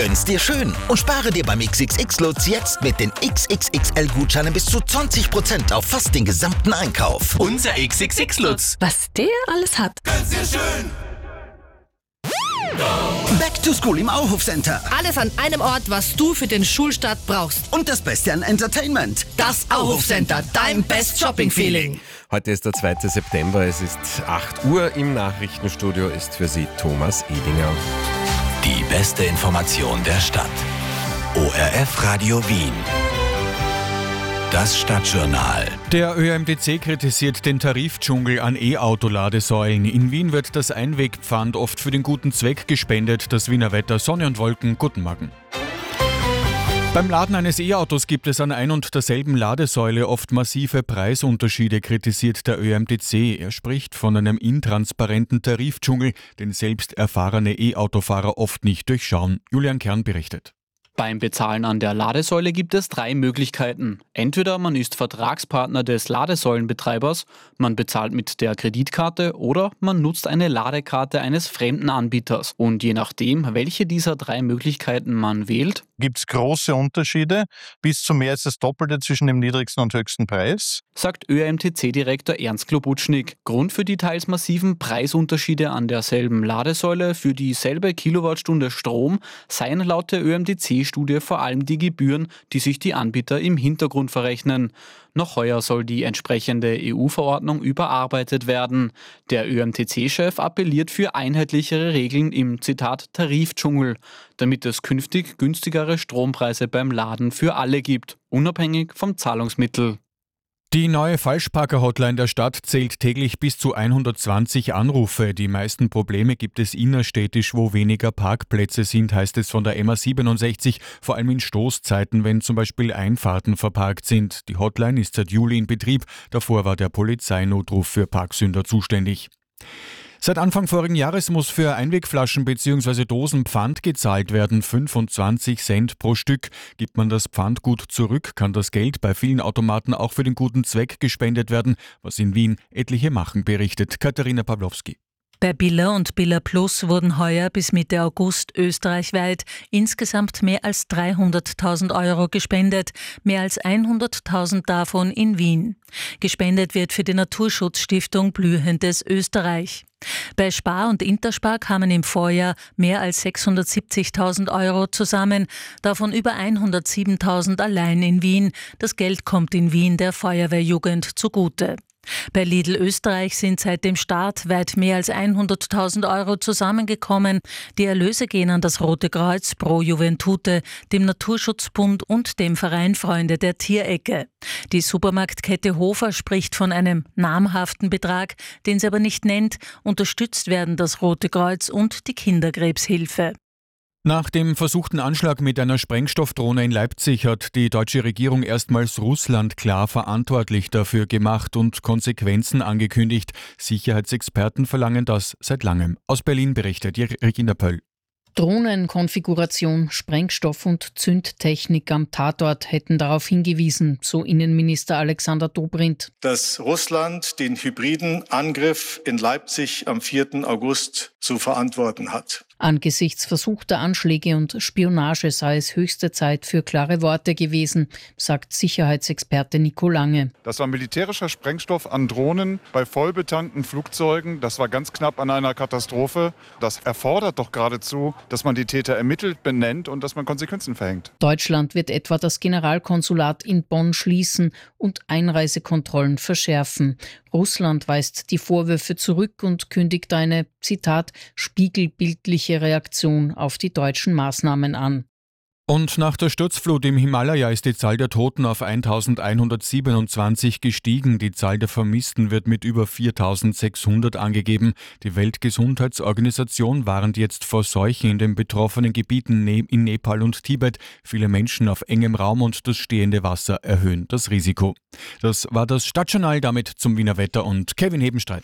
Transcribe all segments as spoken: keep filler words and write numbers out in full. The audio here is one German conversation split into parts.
Gönn's dir schön und spare dir beim X X X-Lutz jetzt mit den X X X L-Gutscheinen bis zu zwanzig Prozent auf fast den gesamten Einkauf. Unser X X X-Lutz. Was der alles hat. Gönn's dir schön. Back to School im Auhof Center. Alles an einem Ort, was du für den Schulstart brauchst. Und das Beste an Entertainment. Das Auhof Center, dein Best Shopping Feeling. Heute ist der zweite September, es ist acht Uhr. Im Nachrichtenstudio ist für Sie Thomas Edinger. Die beste Information der Stadt. O R F Radio Wien. Das Stadtjournal. Der Ö M T C kritisiert den Tarifdschungel an E-Auto-Ladesäulen. In Wien wird das Einwegpfand oft für den guten Zweck gespendet. Das Wiener Wetter, Sonne und Wolken. Guten Morgen. Beim Laden eines E-Autos gibt es an ein und derselben Ladesäule oft massive Preisunterschiede, kritisiert der Ö M T C. Er spricht von einem intransparenten Tarifdschungel, den selbst erfahrene E-Autofahrer oft nicht durchschauen. Julian Kern berichtet. Beim Bezahlen an der Ladesäule gibt es drei Möglichkeiten. Entweder man ist Vertragspartner des Ladesäulenbetreibers, man bezahlt mit der Kreditkarte oder man nutzt eine Ladekarte eines fremden Anbieters. Und je nachdem, welche dieser drei Möglichkeiten man wählt, gibt es große Unterschiede, bis zu mehr als das Doppelte zwischen dem niedrigsten und höchsten Preis, sagt Ö M T C-Direktor Ernst Klobutschnig. Grund für die teils massiven Preisunterschiede an derselben Ladesäule für dieselbe Kilowattstunde Strom seien laut der Ö M T C-Studie vor allem die Gebühren, die sich die Anbieter im Hintergrund verrechnen. Noch heuer soll die entsprechende E U-Verordnung überarbeitet werden. Der Ö M T C-Chef appelliert für einheitlichere Regeln im, Zitat, Tarifdschungel, damit es künftig günstigere Strompreise beim Laden für alle gibt, unabhängig vom Zahlungsmittel. Die neue Falschparker-Hotline der Stadt zählt täglich bis zu hundertzwanzig Anrufe. Die meisten Probleme gibt es innerstädtisch, wo weniger Parkplätze sind, heißt es von der M A siebenundsechzig, vor allem in Stoßzeiten, wenn zum Beispiel Einfahrten verparkt sind. Die Hotline ist seit Juli in Betrieb, davor war der Polizeinotruf für Parksünder zuständig. Seit Anfang vorigen Jahres muss für Einwegflaschen bzw. Dosen Pfand gezahlt werden, fünfundzwanzig Cent pro Stück. Gibt man das Pfandgut zurück, kann das Geld bei vielen Automaten auch für den guten Zweck gespendet werden, was in Wien etliche machen, berichtet Katharina Pawlowski. Bei Billa und Billa Plus wurden heuer bis Mitte August österreichweit insgesamt mehr als dreihunderttausend Euro gespendet, mehr als hunderttausend davon in Wien. Gespendet wird für die Naturschutzstiftung Blühendes Österreich. Bei Spar und Interspar kamen im Vorjahr mehr als sechshundertsiebzigtausend Euro zusammen, davon über hundertsiebentausend allein in Wien. Das Geld kommt in Wien der Feuerwehrjugend zugute. Bei Lidl Österreich sind seit dem Start weit mehr als hunderttausend Euro zusammengekommen. Die Erlöse gehen an das Rote Kreuz, Pro Juventute, dem Naturschutzbund und dem Verein Freunde der Tierecke. Die Supermarktkette Hofer spricht von einem namhaften Betrag, den sie aber nicht nennt. Unterstützt werden das Rote Kreuz und die Kinderkrebshilfe. Nach dem versuchten Anschlag mit einer Sprengstoffdrohne in Leipzig hat die deutsche Regierung erstmals Russland klar verantwortlich dafür gemacht und Konsequenzen angekündigt. Sicherheitsexperten verlangen das seit langem. Aus Berlin berichtet Regina Pöll. Drohnenkonfiguration, Sprengstoff und Zündtechnik am Tatort hätten darauf hingewiesen, so Innenminister Alexander Dobrindt. Dass Russland den hybriden Angriff in Leipzig am vierten August zu verantworten hat. Angesichts versuchter Anschläge und Spionage sei es höchste Zeit für klare Worte gewesen, sagt Sicherheitsexperte Nico Lange. Das war militärischer Sprengstoff an Drohnen bei vollbetankten Flugzeugen. Das war ganz knapp an einer Katastrophe. Das erfordert doch geradezu, dass man die Täter ermittelt, benennt und dass man Konsequenzen verhängt. Deutschland wird etwa das Generalkonsulat in Bonn schließen und Einreisekontrollen verschärfen. Russland weist die Vorwürfe zurück und kündigt eine, Zitat, spiegelbildliche Reaktion auf die deutschen Maßnahmen an. Und nach der Sturzflut im Himalaya ist die Zahl der Toten auf eintausendeinhundertsiebenundzwanzig gestiegen. Die Zahl der Vermissten wird mit über viertausendsechshundert angegeben. Die Weltgesundheitsorganisation warnt jetzt vor Seuchen in den betroffenen Gebieten in Nepal und Tibet. Viele Menschen auf engem Raum und das stehende Wasser erhöhen das Risiko. Das war das Stadtjournal, damit zum Wiener Wetter und Kevin Hebenstreit.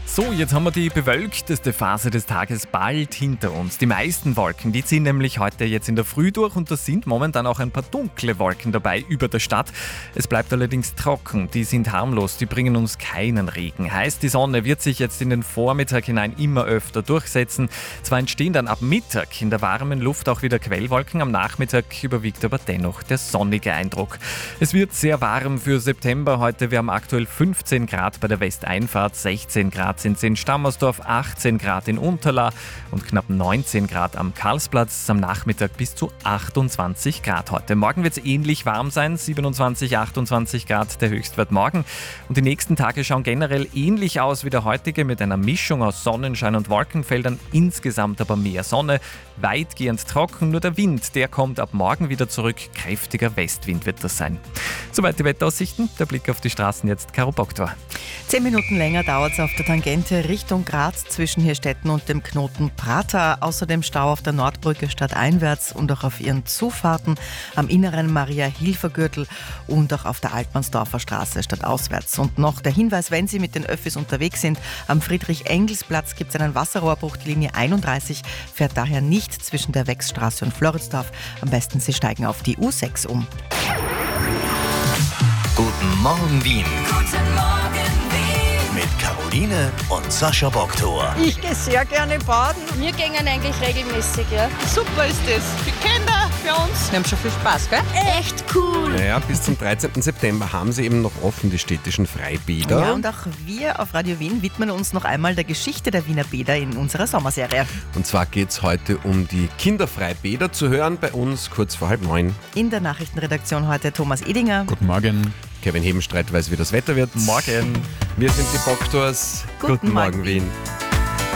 So, jetzt haben wir die bewölkteste Phase des Tages bald hinter uns. Die meisten Wolken, die ziehen nämlich heute jetzt in der Früh durch und da sind momentan auch ein paar dunkle Wolken dabei über der Stadt. Es bleibt allerdings trocken, die sind harmlos, die bringen uns keinen Regen. Heißt, die Sonne wird sich jetzt in den Vormittag hinein immer öfter durchsetzen. Zwar entstehen dann ab Mittag in der warmen Luft auch wieder Quellwolken, am Nachmittag überwiegt aber dennoch der sonnige Eindruck. Es wird sehr warm für September heute. Wir haben aktuell fünfzehn Grad bei der Westeinfahrt, sechzehn Grad sind es in Stammersdorf, achtzehn Grad in Unterla und knapp neunzehn Grad am Karlsplatz. Am Nachmittag bis zu achtundzwanzig Grad heute. Morgen wird es ähnlich warm sein, siebenundzwanzig, achtundzwanzig Grad der Höchstwert morgen. Und die nächsten Tage schauen generell ähnlich aus wie der heutige mit einer Mischung aus Sonnenschein und Wolkenfeldern. Insgesamt aber mehr Sonne, weitgehend trocken. Nur der Wind, der kommt ab morgen wieder zurück. Kräftiger Westwind wird das sein. Soweit die Wetteraussichten. Der Blick auf die Straßen jetzt, Caro Boktor. Zehn Minuten länger dauert es auf der Tangente Richtung Graz zwischen Hirstetten und dem Knoten Prater. Außerdem Stau auf der Nordbrücke stadteinwärts und auch auf ihren Zufahrten am inneren Maria-Hilfer-Gürtel und auch auf der Altmannsdorfer Straße stadtauswärts. Und noch der Hinweis, wenn Sie mit den Öffis unterwegs sind, am Friedrich-Engels-Platz gibt es einen Wasserrohrbruch. Die Linie einunddreißig fährt daher nicht zwischen der Wechsstraße und Floridsdorf. Am besten Sie steigen auf die U sechs um. Guten Morgen Wien. Guten Morgen, Wien. Mit Caroline und Sascha Boktor. Ich gehe sehr gerne baden. Wir gehen eigentlich regelmäßig, ja. Super ist das. Für Kinder, für uns. Wir haben schon viel Spaß, gell? Echt cool. Naja, bis zum dreizehnten September haben sie eben noch offen, die städtischen Freibäder. Ja, und auch wir auf Radio Wien widmen uns noch einmal der Geschichte der Wiener Bäder in unserer Sommerserie. Und zwar geht es heute um die Kinderfreibäder, zu hören bei uns kurz vor halb neun. In der Nachrichtenredaktion heute Thomas Edinger. Guten Morgen. Kevin Hebenstreit weiß, wie das Wetter wird. Morgen. Wir sind die Boktors. Guten, Guten Morgen, Morgen, Wien.